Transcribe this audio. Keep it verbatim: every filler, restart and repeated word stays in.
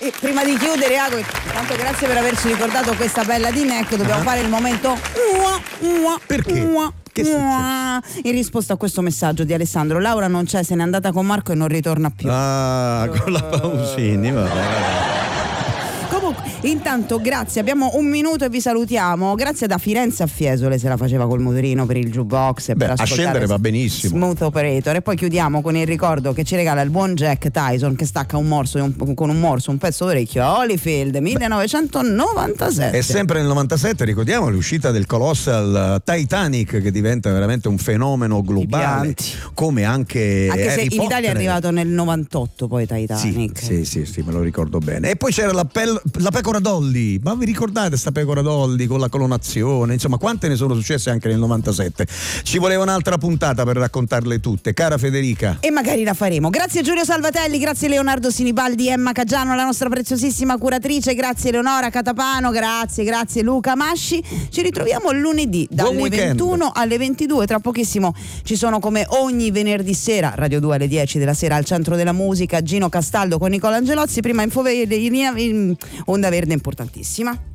E prima di chiudere, Ago, intanto grazie per averci ricordato questa bella di Neck. Dobbiamo uh-huh. fare il momento. Perché? Che in risposta a questo messaggio di Alessandro: Laura non c'è, se n'è andata con Marco e non ritorna più. Ah, con la Pausini, vabbè, vabbè. Comunque, intanto grazie, abbiamo un minuto e vi salutiamo. Grazie da Firenze a Fiesole, se la faceva col motorino per il jukebox e Beh, per a scendere va benissimo. Smooth Operator. E poi chiudiamo con il ricordo che ci regala il buon Jack Tyson, che stacca un morso un, con un morso un pezzo d'orecchio a Holyfield millenovecentonovantasette. E sempre nel novantasette ricordiamo l'uscita del Colossal Titanic, che diventa veramente un fenomeno globale, come anche anche Harry se in Potter. Italia è arrivato nel novantotto poi Titanic. Sì, sì, sì, sì, me lo ricordo bene. E poi c'era la, pel- la pecora Dolly, ma vi ricordate sta pecora Dolly con la clonazione? Insomma, quante ne sono successe anche nel novantasette? Ci voleva un'altra puntata per raccontarle tutte, cara Federica. E magari la faremo. Grazie Giulio Salvatelli, grazie Leonardo Sinibaldi, Emma Caggiano, la nostra preziosissima curatrice, grazie Eleonora Catapano, grazie, grazie Luca Masci. Ci ritroviamo lunedì dalle ventuno alle ventidue. Tra pochissimo ci sono, come ogni venerdì sera, Radio due alle dieci della sera, al centro della musica, Gino Castaldo con Nicola Angelozzi. Prima Infoverde, Onda Verde importantissima.